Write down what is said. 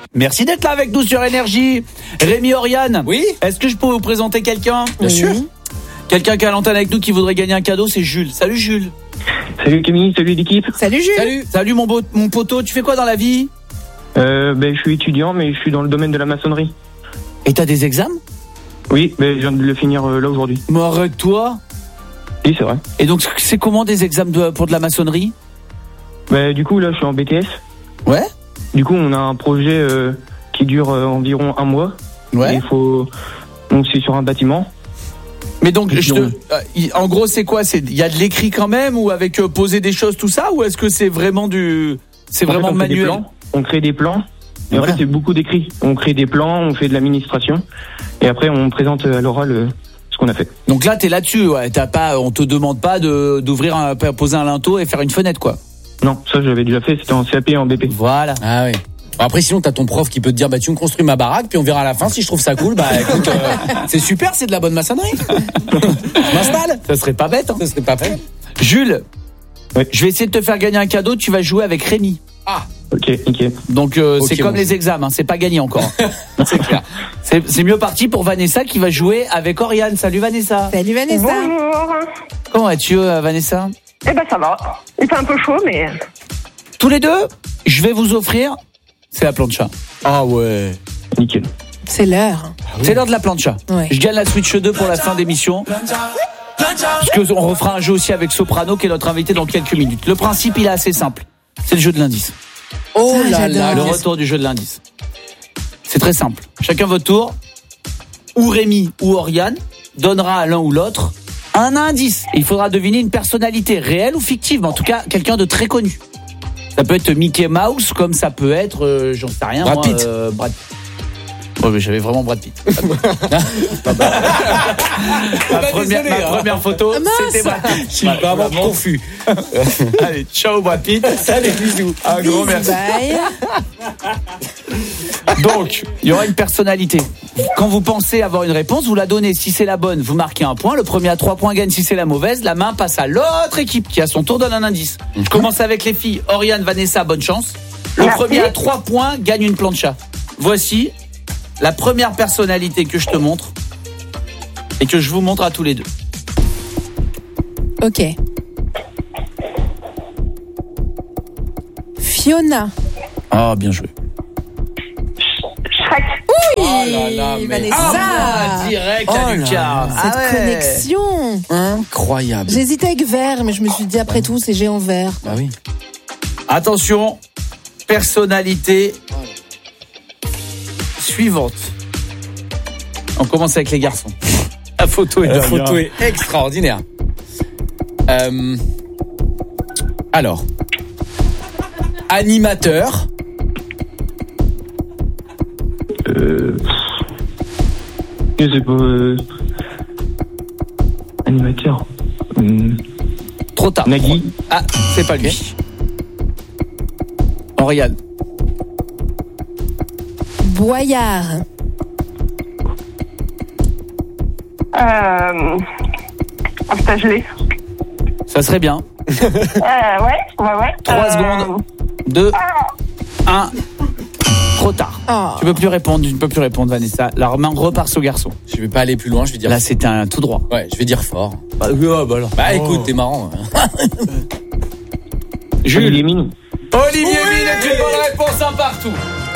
Merci d'être là avec nous sur Énergie. Rémi, Oriane. Oui. Est-ce que je peux vous présenter quelqu'un ? Bien sûr. Quelqu'un qui a l'antenne avec nous qui voudrait gagner un cadeau, c'est Jules. Salut Jules. Salut Camille, salut l'équipe. Salut Jules. Salut mon poteau, tu fais quoi dans la vie ? Je suis étudiant, mais je suis dans le domaine de la maçonnerie. Et t'as des examens ? Oui, je viens de le finir là aujourd'hui. Mais arrête-toi. Oui, c'est vrai. Et donc, c'est comment des examens pour de la maçonnerie ? Du coup, là, je suis en BTS. Ouais. Du coup, on a un projet qui dure environ 1 mois. Ouais. Et donc, c'est sur un bâtiment. Mais donc, en gros, c'est quoi ? Il y a de l'écrit quand même, ou avec poser des choses, tout ça, ou est-ce que c'est vraiment vraiment manuel ? On crée des plans. Et en fait, c'est beaucoup d'écrits. On crée des plans, on fait de l'administration. Et après, on présente à l'oral ce qu'on a fait. Donc là, t'es là-dessus, ouais. On te demande pas d'ouvrir poser un linteau et faire une fenêtre, quoi. Non, ça, j'avais déjà fait. C'était en CAP et en BP. Voilà. Ah oui. Après, sinon, t'as ton prof qui peut te dire, tu me construis ma baraque, puis on verra à la fin si je trouve ça cool. Écoute, c'est super, c'est de la bonne maçonnerie. Je m'installe. Ça serait pas bête, hein. Ça serait pas bête. Jules. Oui. Je vais essayer de te faire gagner un cadeau. Tu vas jouer avec Rémi. Ah. Ok, nickel. Donc, c'est comme les examens, c'est pas gagné encore. C'est clair. C'est mieux parti pour Vanessa qui va jouer avec Oriane. Salut Vanessa. Salut Vanessa. Bonjour. Comment vas-tu, Vanessa ? Ça va. Il fait un peu chaud, mais... Tous les deux, je vais vous offrir, c'est la plancha. Ah ouais. Nickel. C'est l'heure. C'est l'heure de la plancha. Ouais. Je gagne la Switch 2 pour la fin d'émission. Parce qu'on refera un jeu aussi avec Soprano, qui est notre invité dans quelques minutes. Le principe, il est assez simple. C'est le jeu de l'indice. Oh Ah, là j'adore. là. Le retour du jeu de l'indice. C'est très simple. Chacun votre tour. Ou Rémi ou Oriane donnera à l'un ou l'autre un indice. Et il faudra deviner une personnalité réelle ou fictive, mais en tout cas quelqu'un de très connu. Ça peut être Mickey Mouse, comme ça peut être, j'en sais rien. Brad Pitt. Ouais, mais j'avais vraiment Brad Pitt. Ma première photo, c'était Brad Pitt. Je suis vraiment confus. Allez, ciao Brad Pitt. Salut, bisous. Un gros merci. Bye. Donc, il y aura une personnalité. Quand vous pensez avoir une réponse, vous la donnez. Si c'est la bonne, vous marquez un point. Le premier à 3 points gagne. Si c'est la mauvaise, la main passe à l'autre équipe qui, à son tour, donne un indice. Je commence avec les filles. Oriane, Vanessa, bonne chance. Le Merci. premier à 3 points gagne une plancha. Voici la première personnalité que je te montre et que je vous montre à tous les deux. Ok. Fiona. Ah, bien joué. Shrek. Oui, Oh là là, mais- Vanessa. Direct Oh à là Lucas. là. Cette connexion. Incroyable. J'hésitais avec vert, mais je me suis dit après tout, c'est géant vert. Bah oui. Attention, personnalité suivante. On commence avec les garçons. La photo est La dingue, photo hein. est extraordinaire. Alors, animateur. Je sais pas. Animateur. Trop tard. Nagui. Ah, c'est pas lui. Oriane. Boyard. Je l'ai. Ça serait bien. Ouais. 3 secondes. 2, 1. Trop tard. Oh. Tu ne peux plus répondre, Vanessa. La main repart au garçon. Je vais pas aller plus loin, je vais dire. Là, c'était un tout droit. Ouais, je vais dire fort. Bah alors. Bah écoute, t'es marrant. Jules. Olivier Mine. Olivier Mine est une bonne réponse, un partout.